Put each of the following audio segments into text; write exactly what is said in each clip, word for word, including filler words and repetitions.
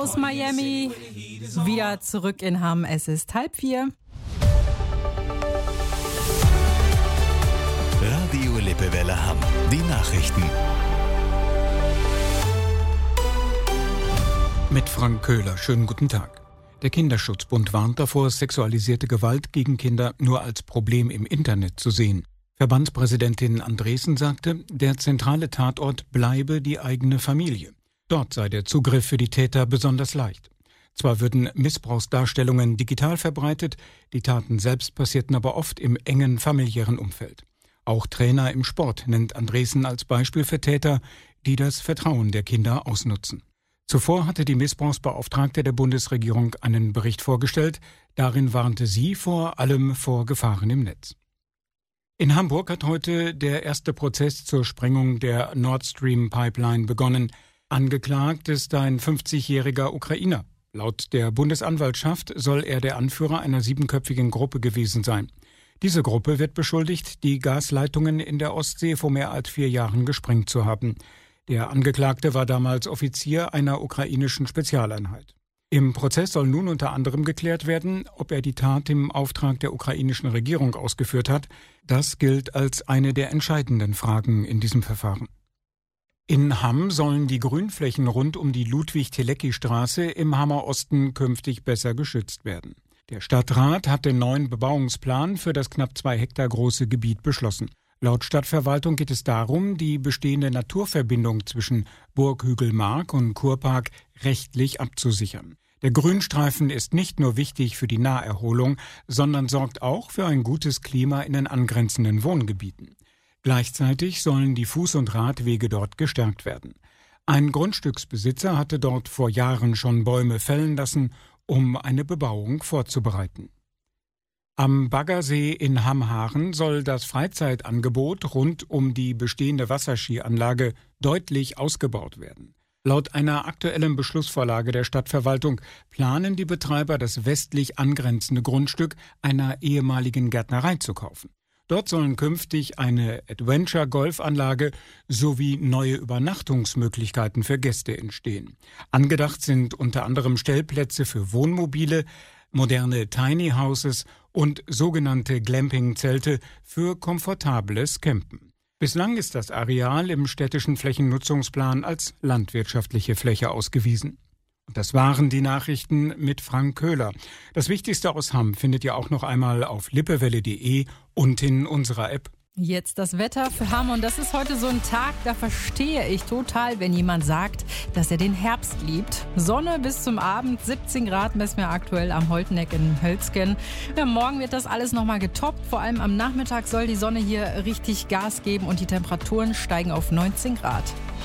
aus Miami. Wieder zurück in Hamm. Es ist halb vier. Radio Lippewelle Hamm. Die Nachrichten. Mit Frank Köhler. Schönen guten Tag. Der Kinderschutzbund warnt davor, sexualisierte Gewalt gegen Kinder nur als Problem im Internet zu sehen. Verbandspräsidentin Andresen sagte, der zentrale Tatort bleibe die eigene Familie. Dort sei der Zugriff für die Täter besonders leicht. Zwar würden Missbrauchsdarstellungen digital verbreitet, die Taten selbst passierten aber oft im engen familiären Umfeld. Auch Trainer im Sport nennt Andresen als Beispiel für Täter, die das Vertrauen der Kinder ausnutzen. Zuvor hatte die Missbrauchsbeauftragte der Bundesregierung einen Bericht vorgestellt. Darin warnte sie vor allem vor Gefahren im Netz. In Hamburg hat heute der erste Prozess zur Sprengung der Nord Stream Pipeline begonnen. Angeklagt ist ein fünfzigjähriger Ukrainer. Laut der Bundesanwaltschaft soll er der Anführer einer siebenköpfigen Gruppe gewesen sein. Diese Gruppe wird beschuldigt, die Gasleitungen in der Ostsee vor mehr als vier Jahren gesprengt zu haben. Der Angeklagte war damals Offizier einer ukrainischen Spezialeinheit. Im Prozess soll nun unter anderem geklärt werden, ob er die Tat im Auftrag der ukrainischen Regierung ausgeführt hat. Das gilt als eine der entscheidenden Fragen in diesem Verfahren. In Hamm sollen die Grünflächen rund um die Ludwig-Telecki-Straße im Hammer Osten künftig besser geschützt werden. Der Stadtrat hat den neuen Bebauungsplan für das knapp zwei Hektar große Gebiet beschlossen. Laut Stadtverwaltung geht es darum, die bestehende Naturverbindung zwischen Burghügelmark und Kurpark rechtlich abzusichern. Der Grünstreifen ist nicht nur wichtig für die Naherholung, sondern sorgt auch für ein gutes Klima in den angrenzenden Wohngebieten. Gleichzeitig sollen die Fuß- und Radwege dort gestärkt werden. Ein Grundstücksbesitzer hatte dort vor Jahren schon Bäume fällen lassen, um eine Bebauung vorzubereiten. Am Baggersee in Hamm-Haaren soll das Freizeitangebot rund um die bestehende Wasserskianlage deutlich ausgebaut werden. Laut einer aktuellen Beschlussvorlage der Stadtverwaltung planen die Betreiber, das westlich angrenzende Grundstück einer ehemaligen Gärtnerei zu kaufen. Dort sollen künftig eine Adventure-Golfanlage sowie neue Übernachtungsmöglichkeiten für Gäste entstehen. Angedacht sind unter anderem Stellplätze für Wohnmobile, moderne Tiny Houses und sogenannte Glamping-Zelte für komfortables Campen. Bislang ist das Areal im städtischen Flächennutzungsplan als landwirtschaftliche Fläche ausgewiesen. Und das waren die Nachrichten mit Frank Köhler. Das Wichtigste aus Hamm findet ihr auch noch einmal auf lippewelle punkt de und in unserer App. Jetzt das Wetter für Hamm und das ist heute so ein Tag, da verstehe ich total, wenn jemand sagt, dass er den Herbst liebt. Sonne bis zum Abend, siebzehn Grad messen wir aktuell am Holteneck in Hölzgen. Ja, morgen wird das alles nochmal getoppt, vor allem am Nachmittag soll die Sonne hier richtig Gas geben und die Temperaturen steigen auf neunzehn Grad.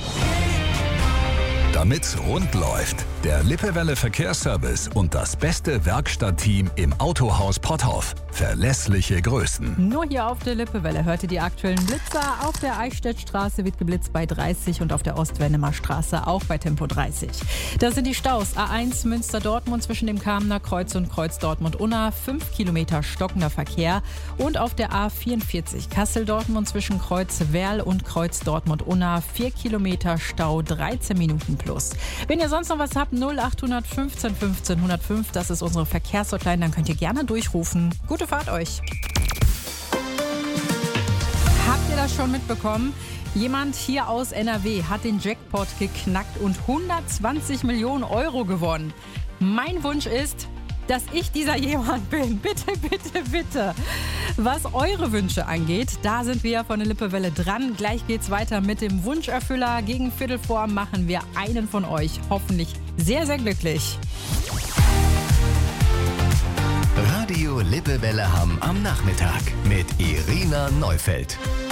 Damit's rund läuft, der Lippewelle Verkehrsservice und das beste Werkstattteam im Autohaus Potthoff. Verlässliche Größen. Nur hier auf der Lippewelle hört ihr die aktuellen Blitzer. Auf der Eichstättstraße wird geblitzt bei dreißig und auf der Ostwendemer Straße auch bei Tempo dreißig. Das sind die Staus. A eins Münster-Dortmund zwischen dem Kamener Kreuz und Kreuz Dortmund-Unna. fünf Kilometer stockender Verkehr. Und auf der A vierundvierzig Kassel-Dortmund zwischen Kreuz Werl und Kreuz Dortmund-Unna. vier Kilometer Stau, dreizehn Minuten plus. Wenn ihr sonst noch was habt, null acht fünfzehn fünfzehn hundertfünf, das ist unsere Verkehrshotline, dann könnt ihr gerne durchrufen. Gute Fahrt euch. Habt ihr das schon mitbekommen? Jemand hier aus N R W hat den Jackpot geknackt und hundertzwanzig Millionen Euro gewonnen. Mein Wunsch ist, dass ich dieser jemand bin. Bitte, bitte, bitte. Was eure Wünsche angeht, da sind wir von der Lippewelle dran. Gleich geht's weiter mit dem Wunscherfüller. Gegen Viertel vor machen wir einen von euch hoffentlich sehr, sehr glücklich. Radio Lippewelle Hamm am Nachmittag mit Irina Neufeld.